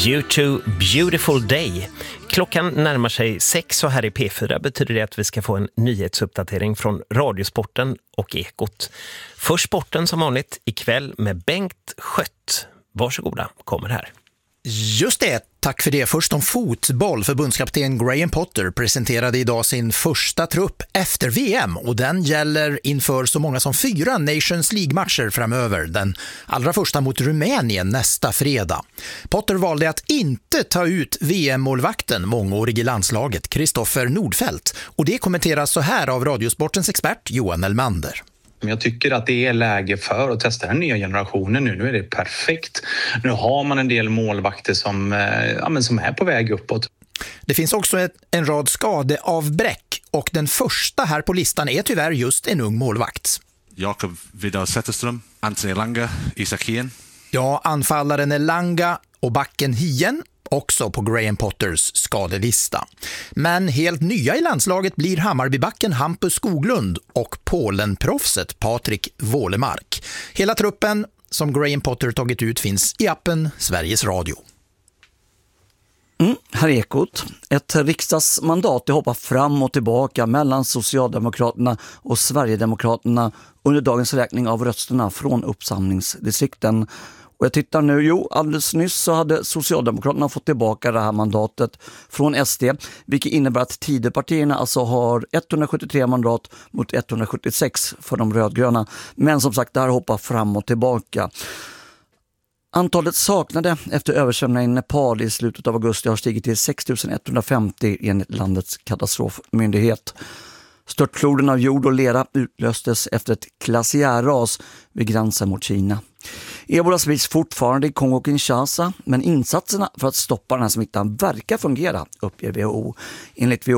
U2 Beautiful Day. Klockan närmar sig 6 och här i P4 betyder det att vi ska få en nyhetsuppdatering från Radiosporten och Ekot. Först sporten som vanligt ikväll med Bengt Schött. Varsågoda, kommer här. Just det, tack för det. Först om fotboll. Förbundskapten Graham Potter presenterade idag sin första trupp efter VM och den gäller inför så många som 4 Nations League-matcher framöver. Den allra första mot Rumänien nästa fredag. Potter valde att inte ta ut VM-målvakten, mångårig i landslaget, Kristoffer Nordfeldt. Och det kommenteras så här av Radiosportens expert Johan Elmander. Jag tycker att det är läge för att testa den nya generationen nu. Nu är det perfekt. Nu har man en del målvakter som är på väg uppåt. Det finns också en rad skadeavbräck och den första här på listan är tyvärr just en ung målvakt. Jakob Vidal Zetterström, Anthony Elanga, Isak Hien. Ja, anfallaren Elanga och backen Hien också på Graham Potters skadelista. Men helt nya i landslaget blir Hammarbybacken Hampus Skoglund och Polenproffset Patrik Wålemark. Hela truppen som Graham Potter tagit ut finns i appen Sveriges Radio. Här är Ekot. Ett riksdagsmandat hoppar fram och tillbaka mellan Socialdemokraterna och Sverigedemokraterna under dagens räkning av rösterna från uppsamlingsdistrikten. Och jag tittar nu, alldeles nyss så hade Socialdemokraterna fått tillbaka det här mandatet från SD, vilket innebär att Tidöpartierna alltså har 173 mandat mot 176 för de rödgröna. Men som sagt, det här hoppar fram och tillbaka. Antalet saknade efter översvämningen i Nepal i slutet av augusti har stigit till 6 150 enligt landets katastrofmyndighet. Störtfloden av jord och lera utlöstes efter ett glaciärras vid gränsen mot Kina. Ebola sprids fortfarande i Kongo-Kinshasa, men insatserna för att stoppa den här smittan verkar fungera, uppger WHO. Enligt WHO